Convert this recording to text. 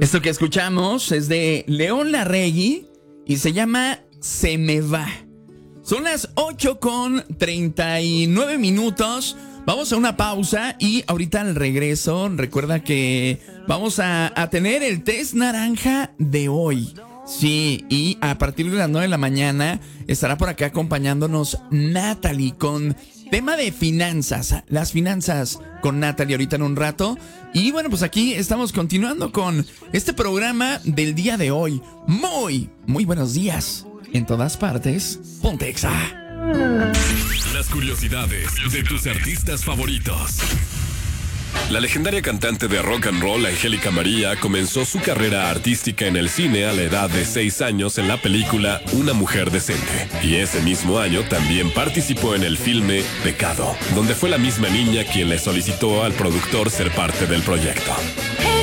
Esto que escuchamos es de León Larregui y se llama Se me va. Son las 8:39. Vamos a una pausa y ahorita al regreso, recuerda que vamos a tener el test naranja de hoy. Sí, y a partir de las 9 de la mañana estará por acá acompañándonos Natalie con tema de finanzas, las finanzas con Natalie ahorita en un rato. Y bueno, pues aquí estamos continuando con este programa del día de hoy. Muy buenos días en todas partes. Ponte Exa. Las curiosidades de tus artistas favoritos. La legendaria cantante de rock and roll Angélica María comenzó su carrera artística en el cine a la edad de 6 años en la película Una mujer decente. Y ese mismo año también participó en el filme Pecado, donde fue la misma niña quien le solicitó al productor ser parte del proyecto.